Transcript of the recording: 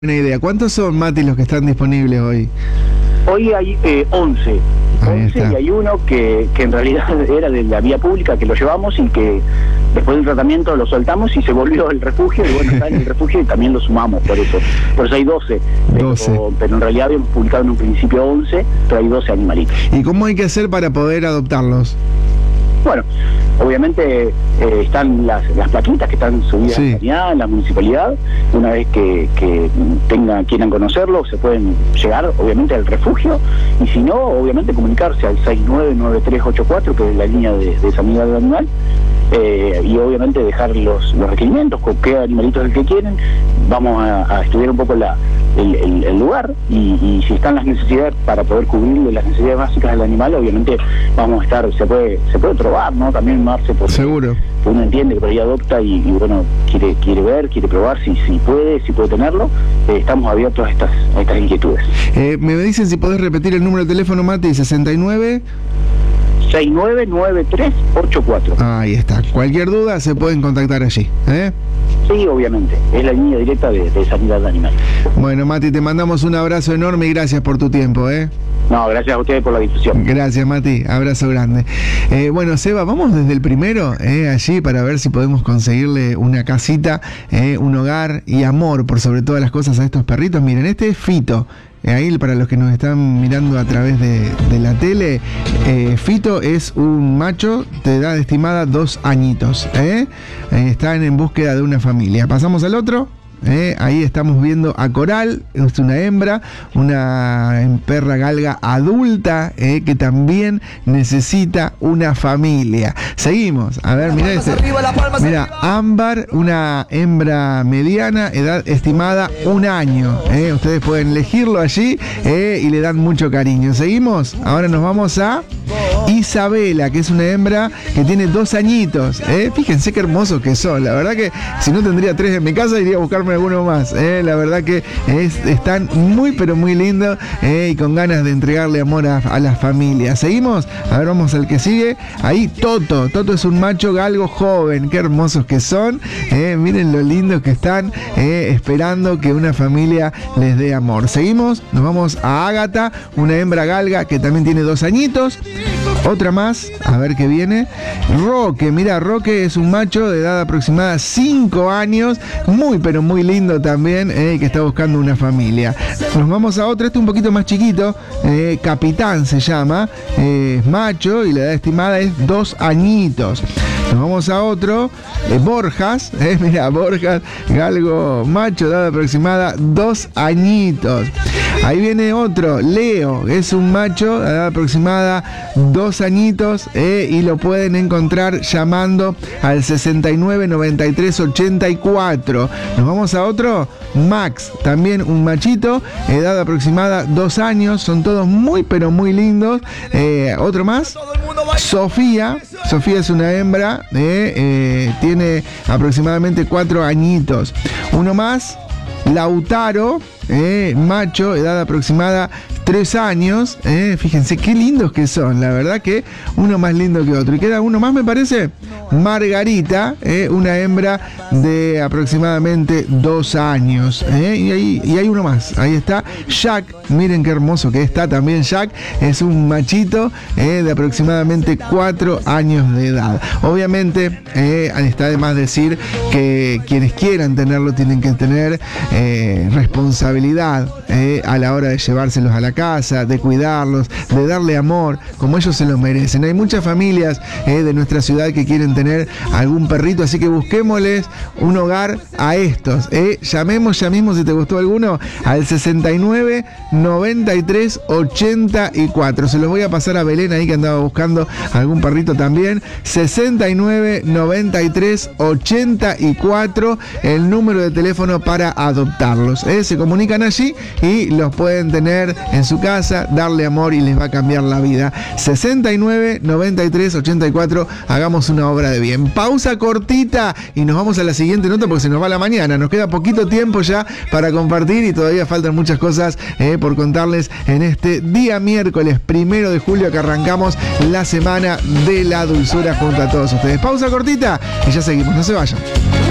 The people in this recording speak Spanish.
Una idea. ¿Cuántos son, Mati, los que están disponibles hoy? Hoy hay 11. 11 y hay uno que en realidad era de la vía pública, que lo llevamos y que después del tratamiento lo soltamos y se volvió al refugio, y bueno, está en el refugio y también lo sumamos por eso. Por eso hay 12. Pero en realidad habíamos publicado en un principio 11, pero hay 12 animalitos. ¿Y cómo hay que hacer para poder adoptarlos? Bueno, obviamente están las plaquitas que están subidas en la sanidad, en la municipalidad. Una vez que quieran conocerlo, se pueden llegar obviamente al refugio, y si no, obviamente comunicarse al 699384, que es la línea de sanidad del animal, y obviamente dejar los requerimientos, con qué animalitos es el que quieren. Vamos a estudiar un poco el lugar, y si están las necesidades para poder cubrirle las necesidades básicas del animal, obviamente vamos a estar, se puede probar, ¿no? También Marce, porque seguro uno entiende que por ahí adopta y bueno, quiere ver, quiere probar si puede tenerlo. Estamos abiertos a estas inquietudes. Me dicen si podés repetir el número de teléfono, Mati. 69 699384. Ahí está. Cualquier duda se pueden contactar allí, ¿eh? Sí, obviamente. Es la línea directa de sanidad animal. Bueno, Mati, te mandamos un abrazo enorme y gracias por tu tiempo, ¿eh? No, gracias a ustedes por la difusión. Gracias, Mati. Abrazo grande. Bueno, Seba, vamos desde el primero allí para ver si podemos conseguirle una casita, un hogar y amor por sobre todas las cosas a estos perritos. Miren, este es Fito. Ahí, para los que nos están mirando a través de la tele, Fito es un macho de edad estimada 2 añitos. Están en búsqueda de una familia. Pasamos al otro. Ahí estamos viendo a Coral, es una hembra, una perra galga adulta, que también necesita una familia. Seguimos, a ver, mira mira, Ámbar, una hembra mediana, edad estimada 1 año. Ustedes pueden elegirlo allí y le dan mucho cariño. Seguimos, ahora nos vamos a Isabela, que es una hembra que tiene 2 añitos. Fíjense qué hermosos que son. La verdad que si no tendría 3 en mi casa, iría a buscarme alguno más. La verdad que están muy pero muy lindos, y con ganas de entregarle amor a las familias. Seguimos, a ver, vamos al que sigue. Ahí Toto es un macho galgo joven. Qué hermosos que son. Miren lo lindos que están, esperando que una familia les dé amor. Seguimos, nos vamos a Ágata, una hembra galga que también tiene 2 añitos. Otra más, a ver qué viene. Roque, mira, Roque es un macho de edad aproximada 5 años, muy pero muy lindo también, que está buscando una familia. Nos vamos a otro, este un poquito más chiquito, Capitán se llama, es macho y la edad estimada es 2 añitos. Nos vamos a otro, Borjas, mira, Borjas, galgo macho, edad aproximada 2 añitos. Ahí viene otro, Leo, es un macho, edad aproximada 2 añitos, y lo pueden encontrar llamando al 699384. Nos vamos a otro, Max, también un machito, edad aproximada 2 años, son todos muy pero muy lindos. Otro más, Sofía es una hembra, tiene aproximadamente 4 añitos. Uno más, Lautaro, macho, edad aproximada 3 años. Fíjense qué lindos que son, la verdad que uno más lindo que otro. Y queda uno más, me parece, Margarita, una hembra de aproximadamente 2 años. Y hay uno más, ahí está Jack, miren qué hermoso que está también Jack, es un machito de aproximadamente 4 años de edad. Obviamente está de más decir que quienes quieran tenerlo tienen que tener responsabilidad a la hora de llevárselos a la casa, de cuidarlos, de darle amor como ellos se lo merecen. Hay muchas familias de nuestra ciudad que quieren tener algún perrito, así que busquémosles un hogar a estos. Llamemos ya mismo, si te gustó alguno, al 699384. Se los voy a pasar a Belén ahí, que andaba buscando algún perrito también. 699384, el número de teléfono para adoptarlos. Se comunican allí y los pueden tener en su casa, darle amor y les va a cambiar la vida. 699384, hagamos una obra de bien. Pausa cortita y nos vamos a la siguiente nota porque se nos va la mañana. Nos queda poquito tiempo ya para compartir y todavía faltan muchas cosas por contarles en este día miércoles 1 de julio, que arrancamos la semana de la dulzura junto a todos ustedes. Pausa cortita y ya seguimos, no se vayan.